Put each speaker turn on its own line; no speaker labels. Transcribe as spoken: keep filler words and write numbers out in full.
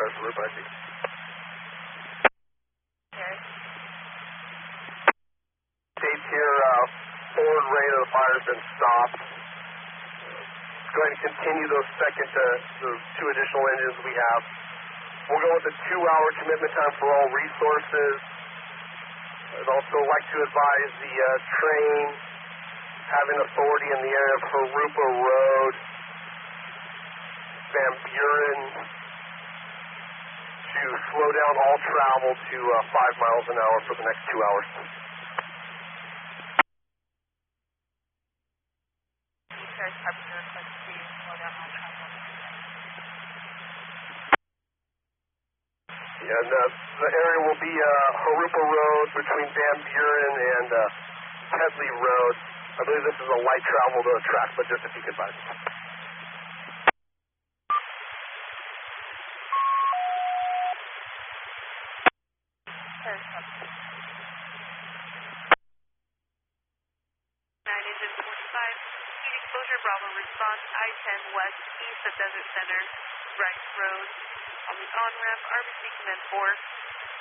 Myers, Route I D.
Okay.
States here, uh, forward rate of the fire's been stopped. Go ahead and continue those second, uh, those two additional engines we have. We'll go with a two-hour commitment time for all resources. I'd also like to advise the uh, train having authority in the area of Harupa Road, Van Buren, to slow down all travel to uh, five miles an hour for the next two hours. Yeah, and uh, the area will be uh, Harupa Road between Van Buren and uh, Headley Road. I believe this is a light travel to track, but just if you could advise.
nine engine forty-five, heat exposure, Bravo response, I ten west, east of Desert Center, Rice Road. On the on-ramp, R B C Command four.